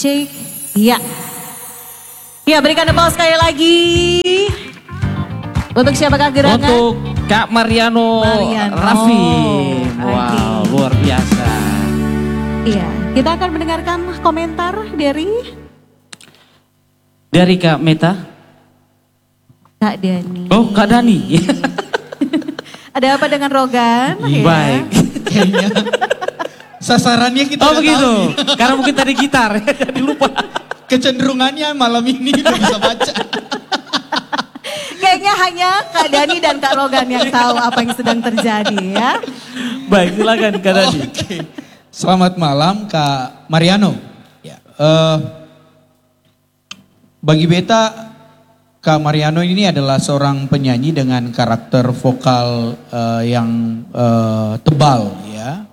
Cek, iya. Ya, berikan applause sekali lagi. Untuk siapakah gerangan? Untuk Kak Mariano. Raffi. Wow, luar biasa. Iya, kita akan mendengarkan komentar dari Kak Meta. Kak Dani. Oh, Kak Dani. Ada apa dengan Rogan? Baik. Kayaknya sasarannya kita Oh begitu, karena mungkin tadi gitar, jadi lupa. Kecenderungannya malam ini udah bisa baca. Kayaknya hanya Kak Dani dan Kak Rogan yang tahu apa yang sedang terjadi ya. Baik, silakan Kak Dani. Oke. Selamat malam Kak Mariano. Ya, bagi beta Kak Mariano ini adalah seorang penyanyi dengan karakter vokal yang tebal ya.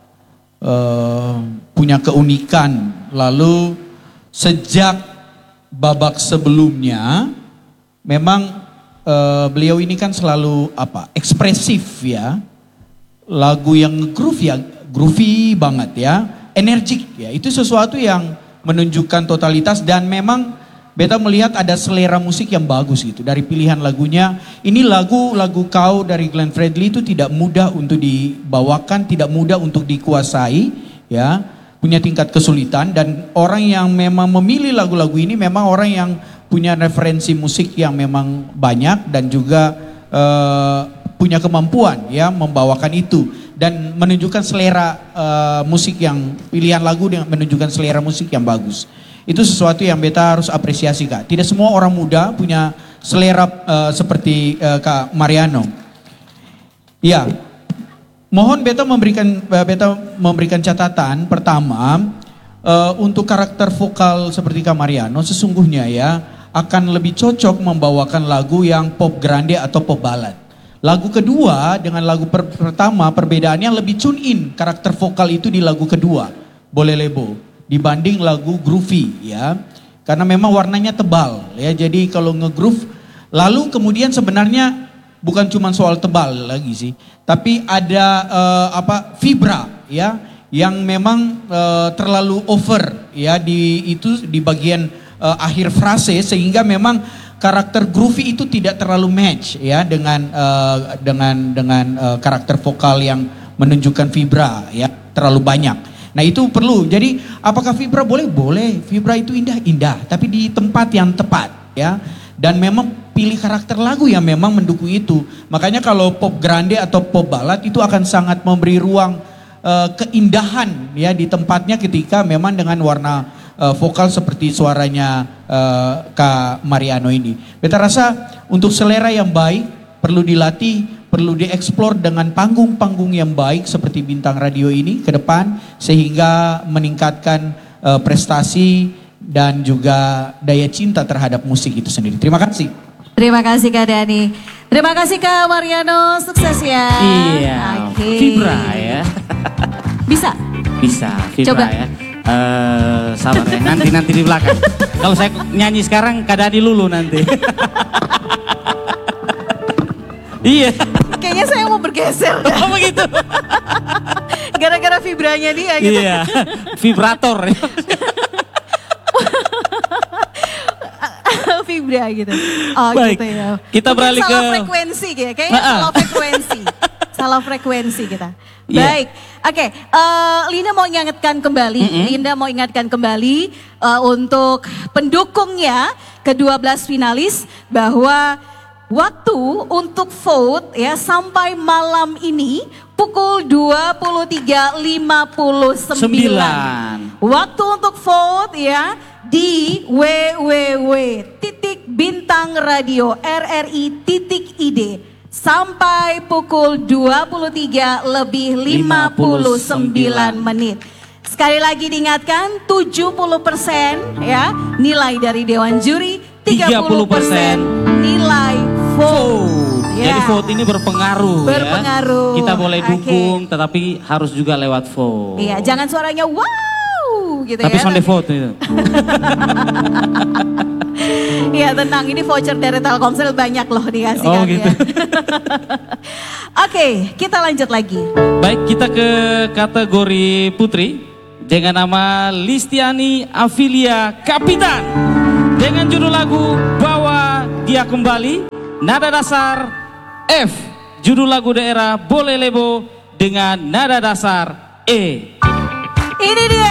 Punya keunikan. Lalu sejak babak sebelumnya memang beliau ini kan selalu ekspresif ya. Lagu yang groovy banget ya, energik ya. Itu sesuatu yang menunjukkan totalitas dan memang beta melihat ada selera musik yang bagus gitu dari pilihan lagunya. Ini lagu Kau dari Glenn Fredly itu tidak mudah untuk dibawakan, tidak mudah untuk dikuasai ya. Punya tingkat kesulitan dan orang yang memang memilih lagu-lagu ini memang orang yang punya referensi musik yang memang banyak dan juga punya kemampuan ya membawakan itu dan menunjukkan selera musik yang pilihan lagu dengan menunjukkan selera musik yang bagus. Itu sesuatu yang beta harus apresiasi Kak. Tidak semua orang muda punya selera seperti Kak Mariano. Ya, mohon beta memberikan catatan pertama untuk karakter vokal seperti Kak Mariano sesungguhnya ya akan lebih cocok membawakan lagu yang pop grande atau pop ballad. Lagu kedua dengan lagu pertama perbedaannya lebih tune in karakter vokal itu di lagu kedua, Boleh Lebo, dibanding lagu groovy ya. Karena memang warnanya tebal ya. Jadi kalau nge-groove lalu kemudian sebenarnya bukan cuma soal tebal lagi sih, tapi ada vibra ya yang memang terlalu over ya di bagian akhir frase sehingga memang karakter groovy itu tidak terlalu match ya dengan karakter vokal yang menunjukkan vibra ya terlalu banyak. Nah itu perlu. Jadi apakah vibra boleh? Boleh. Vibra itu indah, tapi di tempat yang tepat ya. Dan memang pilih karakter lagu yang memang mendukung itu. Makanya kalau pop grande atau pop ballad itu akan sangat memberi ruang keindahan ya di tempatnya ketika memang dengan warna vokal seperti suaranya Kak Mariano ini. Beta rasa untuk selera yang baik perlu dilatih, perlu dieksplor dengan panggung-panggung yang baik seperti Bintang Radio ini ke depan sehingga meningkatkan prestasi dan juga daya cinta terhadap musik itu sendiri. Terima kasih. Terima kasih Kak Dani. Terima kasih Kak Mariano, sukses ya. Iya, vibra ya. Bisa? Bisa, vibra coba ya. Sabar ya, nanti di belakang. Kalau saya nyanyi sekarang Kak Dani lulu nanti. Iya. Kayaknya saya mau bergeser. Oh begitu. Gara-gara vibranya dia gitu. Iya, vibrator. Vibra gitu. Oh baik, gitu ya. kita beralih ke salah frekuensi gitu. Kayaknya salah frekuensi. Salah frekuensi kita. Baik. Oke, Linda mau ingatkan kembali untuk pendukungnya ke-12 finalis bahwa waktu untuk vote ya sampai malam ini pukul 23.59. Waktu untuk vote ya di www.bintangradio.rri.id sampai pukul 23:59. Sekali lagi diingatkan 70% ya nilai dari Dewan Juri, 30% nilai vote. Ya. Jadi vote ini berpengaruh ya. Kita boleh dukung tetapi harus juga lewat vote. Iya, jangan suaranya wow gitu tapi ya. sonde vote itu. Iya tenang, ini voucher dari Telkomsel banyak loh dikasih Oh gitu. Ya. Oke, kita lanjut lagi. Baik, kita ke kategori putri. dengan nama Listiani Afilia Kapitan dengan judul lagu Bawa Dia Kembali, nada dasar F. Judul lagu daerah Boleh Lebo dengan nada dasar E. Ini dia.